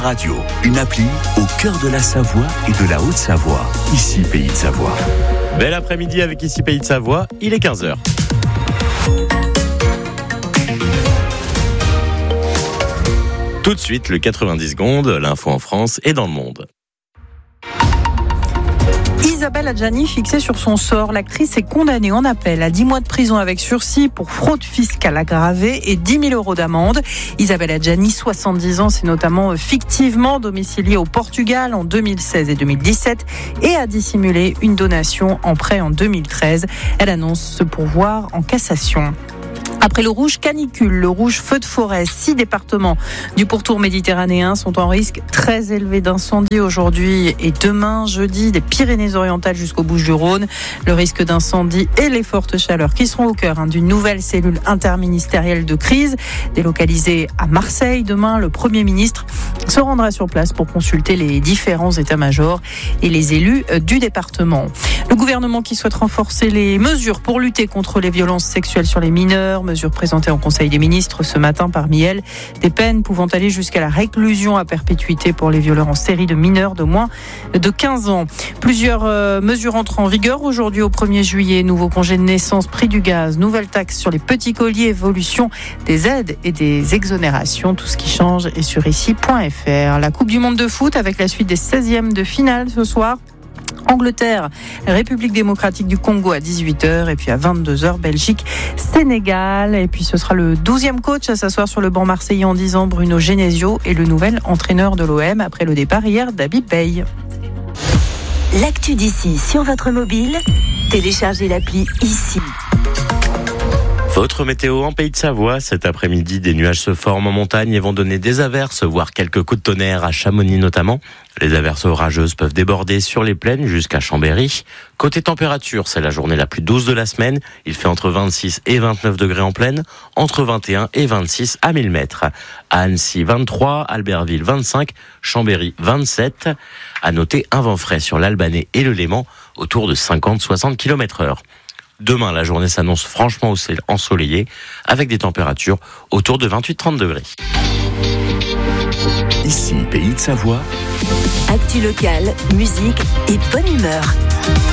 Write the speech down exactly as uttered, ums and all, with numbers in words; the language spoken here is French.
Radio, une appli au cœur de la Savoie et de la Haute-Savoie. Ici, Pays de Savoie. Bel après-midi avec Ici Pays de Savoie, il est quinze heures. Tout de suite, le quatre-vingt-dix secondes, l'info en France et dans le monde. Isabelle Adjani, fixée sur son sort, l'actrice est condamnée en appel à dix mois de prison avec sursis pour fraude fiscale aggravée et dix mille euros d'amende. Isabelle Adjani, soixante-dix ans, s'est notamment fictivement domiciliée au Portugal en deux mille seize et deux mille dix-sept et a dissimulé une donation en prêt en deux mille treize. Elle annonce se pourvoir en cassation. Après le rouge canicule, le rouge feu de forêt, six départements du pourtour méditerranéen sont en risque très élevé d'incendie aujourd'hui et demain, jeudi, des Pyrénées-Orientales jusqu'aux Bouches-du-Rhône. Le risque d'incendie et les fortes chaleurs qui seront au cœur hein, d'une nouvelle cellule interministérielle de crise. Délocalisée à Marseille, demain, le Premier ministre se rendra sur place pour consulter les différents états-majors et les élus du département. Le gouvernement qui souhaite renforcer les mesures pour lutter contre les violences sexuelles sur les mineurs, mesures présentées en Conseil des ministres ce matin, parmi elles, des peines pouvant aller jusqu'à la réclusion à perpétuité pour les violeurs en série de mineurs de moins de quinze ans. Plusieurs euh, mesures entrent en vigueur aujourd'hui au premier juillet. Nouveau congé de naissance, prix du gaz, nouvelle taxe sur les petits colis, évolution des aides et des exonérations. Tout ce qui change est sur ici point f r. La Coupe du Monde de foot avec la suite des seizièmes de finale ce soir. Angleterre, République démocratique du Congo à dix-huit heures et puis à vingt-deux heures, Belgique, Sénégal. Et puis ce sera le douzième coach à s'asseoir sur le banc marseillais en dix ans, Bruno Genesio, et le nouvel entraîneur de l'O M après le départ hier d'Habib Beye. L'actu d'ici sur votre mobile, téléchargez l'appli Ici. Votre météo en Pays de Savoie, cet après-midi, des nuages se forment en montagne et vont donner des averses, voire quelques coups de tonnerre à Chamonix notamment. Les averses orageuses peuvent déborder sur les plaines jusqu'à Chambéry. Côté température, c'est la journée la plus douce de la semaine. Il fait entre vingt-six et vingt-neuf degrés en plaine, entre vingt et un et vingt-six à mille mètres. À Annecy, vingt-trois, Albertville, vingt-cinq, Chambéry, vingt-sept. À noter un vent frais sur l'Albanais et le Léman, autour de cinquante à soixante kilomètres heure. Demain, la journée s'annonce franchement ensoleillée, avec des températures autour de vingt-huit à trente degrés. Ici, Pays de Savoie. Actu locale, musique et bonne humeur.